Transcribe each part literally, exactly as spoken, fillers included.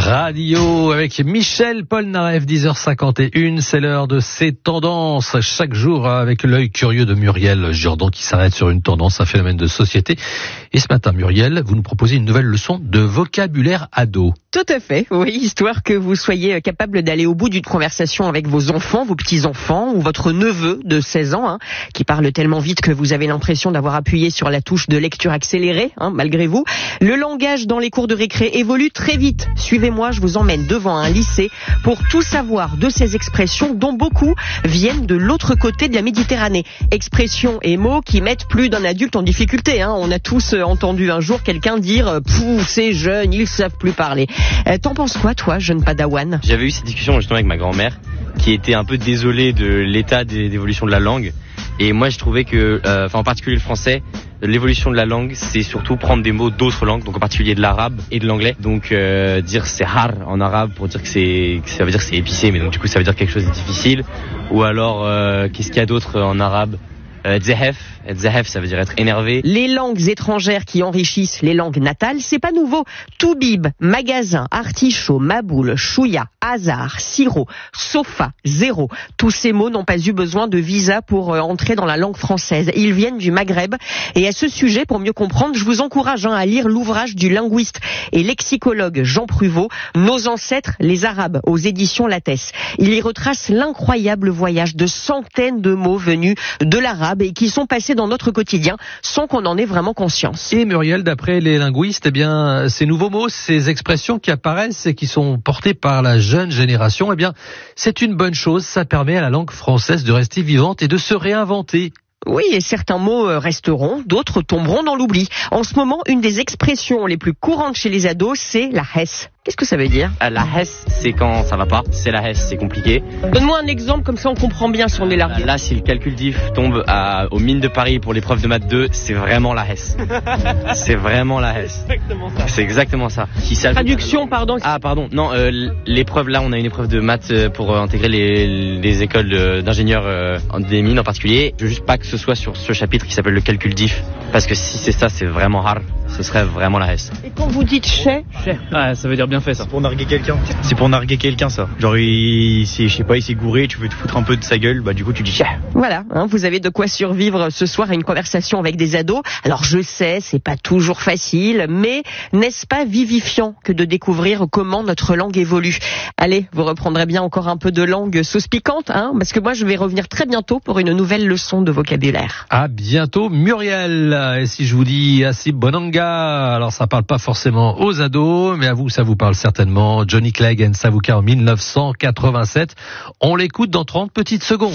Radio avec Michel Polnareff, dix heures cinquante et une, c'est l'heure de ces tendances. Chaque jour avec l'œil curieux de Muriel Jourdan qui s'arrête sur une tendance, un phénomène de société. Et ce matin, Muriel, vous nous proposez une nouvelle leçon de vocabulaire ado. Tout à fait, oui, histoire que vous soyez capable d'aller au bout d'une conversation avec vos enfants, vos petits-enfants ou votre neveu de seize ans, hein, qui parle tellement vite que vous avez l'impression d'avoir appuyé sur la touche de lecture accélérée, hein, malgré vous. Le langage dans les cours de récré évolue très vite. Suivez-moi, je vous emmène devant un lycée pour tout savoir de ces expressions dont beaucoup viennent de l'autre côté de la Méditerranée. Expressions et mots qui mettent plus d'un adulte en difficulté, hein. On a tous entendu un jour quelqu'un dire « Pouh, ces jeunes, ils savent plus parler ». Euh, t'en penses quoi, toi, jeune padawan ? J'avais eu cette discussion justement avec ma grand-mère, qui était un peu désolée de l'état d'évolution de la langue. Et moi, je trouvais que, euh, enfin en particulier le français, l'évolution de la langue, c'est surtout prendre des mots d'autres langues, donc en particulier de l'arabe et de l'anglais. Donc euh, dire c'est har en arabe pour dire que c'est, que ça veut dire que c'est épicé, mais donc du coup ça veut dire quelque chose de difficile. Ou alors euh, qu'est-ce qu'il y a d'autre en arabe ? Euh, Zehef, Zehef, ça veut dire être énervé. Les langues étrangères qui enrichissent les langues natales, c'est pas nouveau. Toubib, magasin, artichaut, maboule, chouïa, hasard, sirop, sofa, zéro. Tous ces mots n'ont pas eu besoin de visa pour euh, entrer dans la langue française. Ils viennent du Maghreb. Et à ce sujet, pour mieux comprendre, je vous encourage hein, à lire l'ouvrage du linguiste et lexicologue Jean Pruvot, Nos ancêtres, les Arabes, aux éditions Lattès. Il y retrace l'incroyable voyage de centaines de mots venus de l'arabe et qui sont passés dans notre quotidien sans qu'on en ait vraiment conscience. Et Muriel, d'après les linguistes, eh bien, ces nouveaux mots, ces expressions qui apparaissent et qui sont portées par la jeune génération, eh bien, c'est une bonne chose. Ça permet à la langue française de rester vivante et de se réinventer. Oui, et certains mots resteront, d'autres tomberont dans l'oubli. En ce moment, une des expressions les plus courantes chez les ados, c'est la hesse. Qu'est-ce que ça veut dire ? La hesse, c'est quand ça va pas. C'est la hesse, c'est compliqué. Donne-moi un exemple, comme ça on comprend bien si on est largué. Là, si le calcul diff tombe à, aux mines de Paris pour l'épreuve de maths deux, c'est vraiment la hesse. C'est vraiment la hesse. C'est exactement ça. C'est exactement ça. Si ça Traduction, pardon. Ah, pardon. Non, euh, l'épreuve, là, on a une épreuve de maths pour euh, intégrer les, les écoles de, d'ingénieurs euh, des mines en particulier. Je veux juste pas que ce soit sur ce chapitre qui s'appelle le calcul diff. Parce que si c'est ça, c'est vraiment hard. Ce serait vraiment la hesse. Et quand vous dites chais, ah, ça veut dire bien fait ça. C'est pour narguer quelqu'un. C'est pour narguer quelqu'un ça. Genre il, il je sais pas, il s'est gouré, tu veux te foutre un peu de sa gueule, bah du coup tu dis chais. Voilà, hein, vous avez de quoi survivre ce soir à une conversation avec des ados. Alors je sais, c'est pas toujours facile, mais n'est-ce pas vivifiant que de découvrir comment notre langue évolue ? Allez, vous reprendrez bien encore un peu de langue sauce piquante, hein, parce que moi je vais revenir très bientôt pour une nouvelle leçon de vocabulaire. À bientôt Muriel. Et si je vous dis Asib Bonanga, alors ça parle pas forcément aux ados, mais à vous ça vous parle certainement. Johnny Clegg and Savuka en dix-neuf cent quatre-vingt-sept. On l'écoute dans trente petites secondes.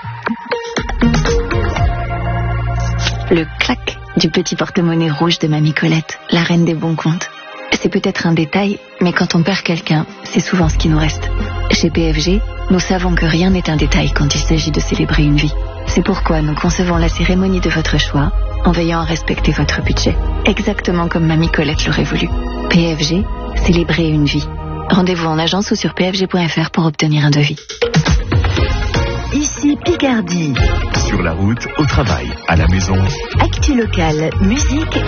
Le clac du petit porte-monnaie rouge de Mamie Colette, la reine des bons comptes. C'est peut-être un détail, mais quand on perd quelqu'un, c'est souvent ce qui nous reste. Chez P F G, nous savons que rien n'est un détail quand il s'agit de célébrer une vie. C'est pourquoi nous concevons la cérémonie de votre choix en veillant à respecter votre budget, exactement comme Mamie Colette l'aurait voulu. P F G, célébrer une vie. Rendez-vous en agence ou sur p f g point f r pour obtenir un devis. Ici Picardie. Sur la route, au travail, à la maison. Actu locale, musique